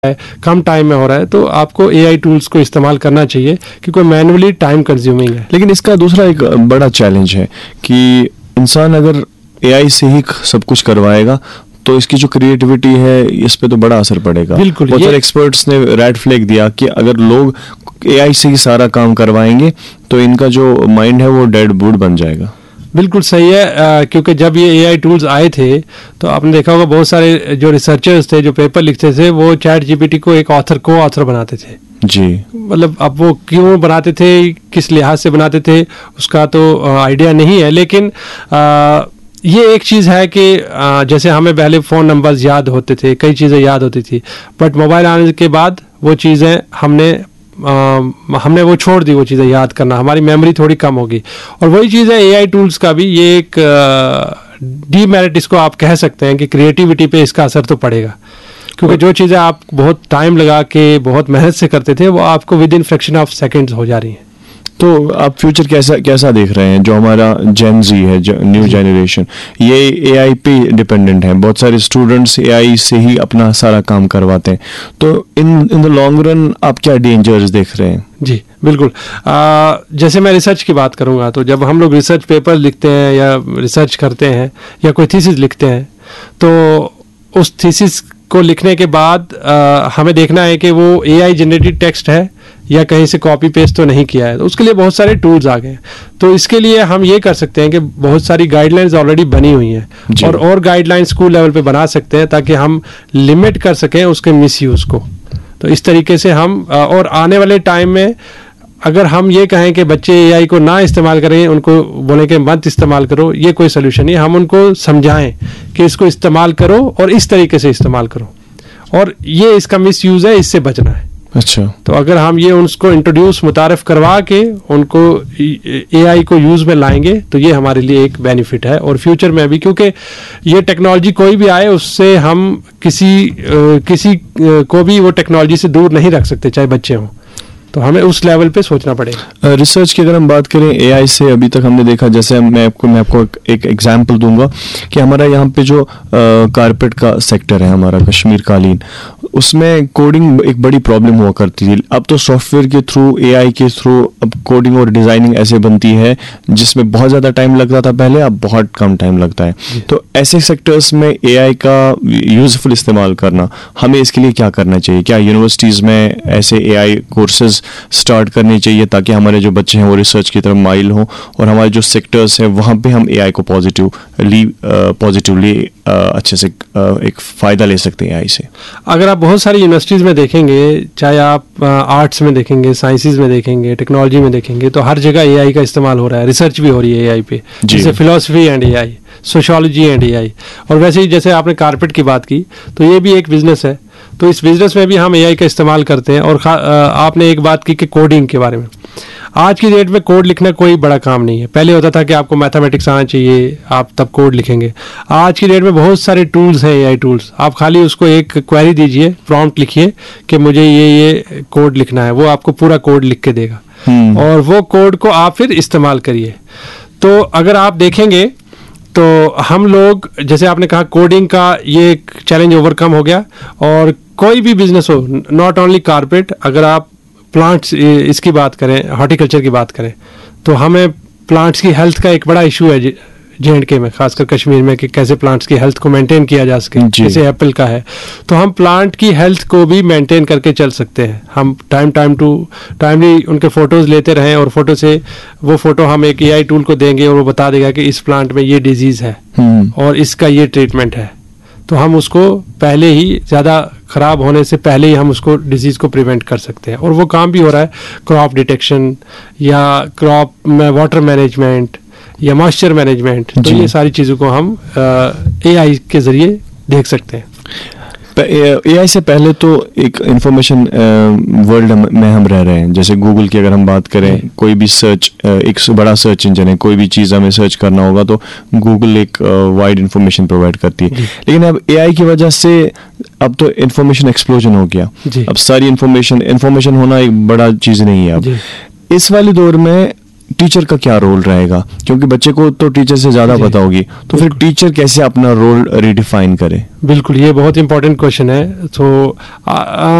है, कम टाइम में हो रहा है, तो आपको एआई टूल्स को इस्तेमाल करना चाहिए क्योंकि मैनुअली टाइम कंज्यूमिंग है। लेकिन इसका दूसरा एक बड़ा चैलेंज है कि इंसान अगर एआई से ही सब कुछ करवाएगा तो इसकी जो क्रिएटिविटी है इस पे तो बड़ा असर पड़ेगा। बिल्कुल, बहुत सारे एक्सपर्ट्स ने रेड फ्लैग दिया कि अगर लोग एआई से ही सारा काम करवाएंगे तो इनका जो माइंड है वो डेड वुड बन जाएगा। बिल्कुल सही है, क्योंकि जब ये एआई टूल्स आए थे तो आपने देखा होगा बहुत सारे जो रिसर्चर्स थे जो पेपर लिखते थे वो चैट जीपीटी को एक को ऑथर बनाते थे जी। मतलब अब वो क्यों बनाते थे, किस लिहाज से बनाते थे, उसका तो आइडिया नहीं है, लेकिन ये एक चीज़ है कि जैसे हमें पहले फ़ोन नंबर्स याद होते थे, कई चीज़ें याद होती थी, बट मोबाइल आने के बाद वो चीज़ें हमने वो छोड़ दी, वो चीज़ें याद करना, हमारी मेमोरी थोड़ी कम होगी। और वही चीज़ है एआई टूल्स का भी, ये एक डीमेरिट इसको आप कह सकते हैं कि क्रिएटिविटी पे इसका असर तो पड़ेगा, क्योंकि जो चीज़ें आप बहुत टाइम लगा के बहुत मेहनत से करते थे वो आपको with in fraction of seconds हो जा रही हैं। तो आप फ्यूचर कैसा देख रहे हैं? जो हमारा जेन जी है, न्यू जनरेशन, ये एआई पे डिपेंडेंट है, बहुत सारे स्टूडेंट्स एआई से ही अपना सारा काम करवाते हैं, तो इन द लॉन्ग रन आप क्या डेंजर्स देख रहे हैं? जी बिल्कुल, जैसे मैं रिसर्च की बात करूंगा तो जब हम लोग रिसर्च पेपर लिखते हैं या रिसर्च करते हैं या कोई थीसिस लिखते हैं तो उस थीसिस को लिखने के बाद हमें देखना है कि वो एआई जनरेटेड टेक्स्ट है या कहीं से कॉपी पेस्ट तो नहीं किया है, तो उसके लिए बहुत सारे टूल्स आ गए। तो इसके लिए हम ये कर सकते हैं कि बहुत सारी गाइडलाइंस ऑलरेडी बनी हुई हैं और गाइडलाइंस स्कूल लेवल पे बना सकते हैं ताकि हम लिमिट कर सकें उसके मिसयूज को। तो इस तरीके से हम और आने वाले टाइम में अगर हम ये कहें कि बच्चे एआई को ना इस्तेमाल करें, उनको बोलें कि मत इस्तेमाल करो, ये कोई सोल्यूशन नहीं। हम उनको समझाएं कि इसको इस्तेमाल करो और इस तरीके से इस्तेमाल करो और ये इसका मिसयूज है, इससे बचना है। अच्छा, तो अगर हम ये उनको इंट्रोड्यूस मुतारफ करवा के उनको एआई को यूज में लाएंगे तो ये हमारे लिए एक बेनिफिट है और फ्यूचर में भी, क्योंकि ये टेक्नोलॉजी कोई भी आए उससे हम किसी को भी वो टेक्नोलॉजी से दूर नहीं रख सकते, चाहे बच्चे हों, तो हमें उस लेवल पे सोचना पड़ेगा। रिसर्च की अगर हम बात करें एआई से, अभी तक हमने देखा, जैसे मैं आपको एक एग्जांपल दूंगा कि हमारा यहाँ पे जो कारपेट का सेक्टर है, हमारा कश्मीर कालीन, उसमें कोडिंग एक बड़ी प्रॉब्लम हुआ करती थी। अब तो सॉफ्टवेयर के थ्रू, एआई के थ्रू अब कोडिंग और डिजाइनिंग ऐसे बनती है जिसमें बहुत ज़्यादा टाइम लगता था पहले, अब बहुत कम टाइम लगता है। तो ऐसे सेक्टर्स में एआई का यूजफुल इस्तेमाल करना, हमें इसके लिए क्या करना चाहिए? क्या यूनिवर्सिटीज़ में ऐसे एआई कोर्सेज स्टार्ट करनी चाहिए ताकि हमारे जो बच्चे हैं वो रिसर्च की तरफ माइल हों और हमारे जो सेक्टर्स हैं वहाँ पे हम एआई को पॉजिटिवली अच्छे से एक फ़ायदा ले सकते हैं एआई से? अगर आप बहुत सारी यूनिवर्सिटीज़ में देखेंगे, चाहे आप आर्ट्स में देखेंगे, साइंसेज में देखेंगे, टेक्नोलॉजी में देखेंगे, तो हर जगह एआई का इस्तेमाल हो रहा है, रिसर्च भी हो रही है एआई पे, जैसे philosophy and AI, sociology and AI. और वैसे ही जैसे आपने कारपेट की बात की तो ये भी एक बिजनेस है, तो इस बिजनेस में भी हम एआई का इस्तेमाल करते हैं। और आपने एक बात की कि कोडिंग के बारे में, आज की डेट में कोड लिखना कोई बड़ा काम नहीं है। पहले होता था कि आपको मैथमेटिक्स आना चाहिए, आप तब कोड लिखेंगे। आज की डेट में बहुत सारे टूल्स हैं, एआई टूल्स, आप खाली उसको एक क्वेरी दीजिए, प्रॉम्प्ट लिखिए कि मुझे ये कोड लिखना है, वो आपको पूरा कोड लिख के देगा और वो कोड को आप फिर इस्तेमाल करिए। तो अगर आप देखेंगे तो हम लोग, जैसे आपने कहा, कोडिंग का ये एक चैलेंज ओवरकम हो गया और कोई भी बिजनेस हो, नॉट ओनली कारपेट, अगर आप प्लांट्स इसकी बात करें, हॉर्टिकल्चर की बात करें, तो हमें प्लांट्स की हेल्थ का एक बड़ा इशू है जे&के में, खासकर कश्मीर में, कि कैसे प्लांट्स की हेल्थ को मेंटेन किया जा सके, जैसे एप्पल का है। तो हम प्लांट की हेल्थ को भी मेंटेन करके चल सकते हैं। हम टाइमली उनके फोटोज लेते रहें और वो फोटो हम एक एआई टूल को देंगे और वो बता देगा कि इस प्लांट में ये डिजीज है और इसका ये ट्रीटमेंट है। तो हम उसको पहले ही, ज़्यादा ख़राब होने से पहले ही हम उसको डिजीज़ को प्रिवेंट कर सकते हैं और वो काम भी हो रहा है। क्रॉप डिटेक्शन या क्रॉप में वाटर मैनेजमेंट या मॉइस्चर मैनेजमेंट, तो ये सारी चीज़ों को हम एआई के ज़रिए देख सकते हैं। एआई से पहले तो एक इंफॉर्मेशन वर्ल्ड में हम रह रहे हैं। जैसे गूगल की अगर हम बात करें, कोई भी सर्च, एक बड़ा सर्च इंजन है, कोई भी चीज़ हमें सर्च करना होगा तो गूगल एक वाइड इंफॉर्मेशन प्रोवाइड करती है। लेकिन अब एआई की वजह से अब तो इंफॉर्मेशन एक्सप्लोजन हो गया। अब सारी इंफॉर्मेशन होना एक बड़ा चीज़ नहीं है। अब इस वाले दौर में टीचर का क्या रोल रहेगा, क्योंकि बच्चे को तो टीचर से ज्यादा पता होगी, तो फिर टीचर कैसे अपना रोल रिडिफाइन करे? बिल्कुल, ये बहुत इंपॉर्टेंट क्वेश्चन है। तो